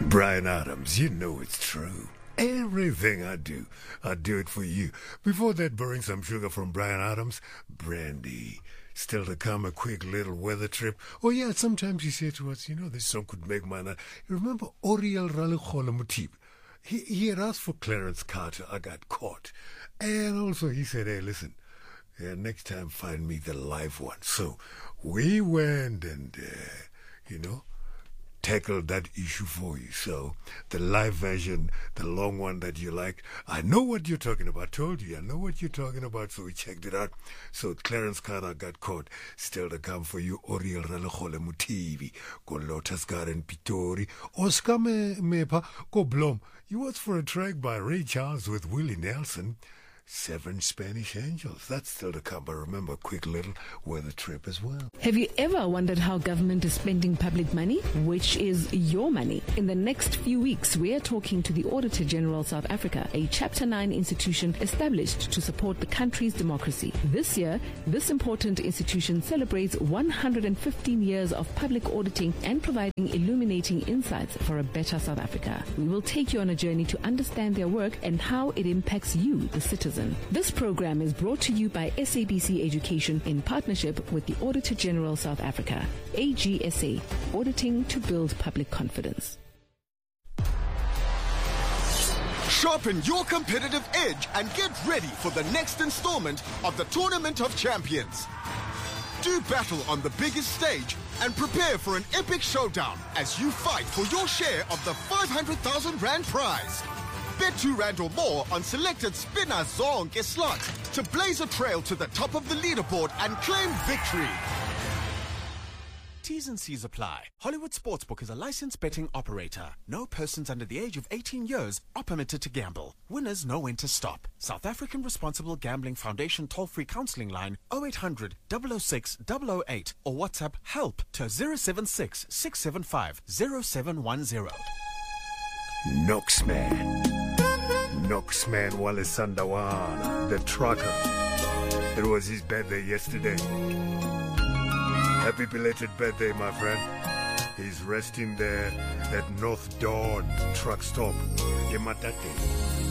Bryan Adams, you know it's true. Everything I do it for you. Before that, borrowing some sugar from Bryan Adams, brandy. Still to come, a quick little weather trip. Oh yeah, sometimes he said to us, this song could make my night. You remember Oriel Ralekhole Mutip? He had asked for Clarence Carter, I got caught. And also he said, hey, listen, next time find me the live one. So we went and, tackled that issue for you. So the live version, the long one that you like, I know what you're talking about. Told you, I know what you're talking about. So we checked it out. So Clarence Carter got caught. Still to come for you, Oriel Ralekhole Mutivi, go Lotus Garden Pitori, Oscar Mepa, go Blom. You was for a track by Ray Charles with Willie Nelson. 7 Spanish Angels. That's still to come, but remember, quick little weather trip as well. Have you ever wondered how government is spending public money, which is your money? In the next few weeks, we are talking to the Auditor General South Africa, a Chapter 9 institution established to support the country's democracy. This year, this important institution celebrates 115 years of public auditing and providing illuminating insights for a better South Africa. We will take you on a journey to understand their work and how it impacts you, the citizen. This program is brought to you by SABC Education in partnership with the Auditor General South Africa, AGSA, auditing to build public confidence. Sharpen your competitive edge and get ready for the next installment of the Tournament of Champions. Do battle on the biggest stage and prepare for an epic showdown as you fight for your share of the 500,000 Rand prize. Bet R2 or more on selected Spinner Zonke slots to blaze a trail to the top of the leaderboard and claim victory. T's and C's apply. Hollywood Sportsbook is a licensed betting operator. No persons under the age of 18 years are permitted to gamble. Winners know when to stop. South African Responsible Gambling Foundation toll-free counseling line 0800 006 008 or WhatsApp HELP to 076 675 0710. Knoxman Wale Sandawana, the trucker. It was his birthday yesterday. Happy belated birthday, my friend. He's resting there at North Dawn truck stop in Matate.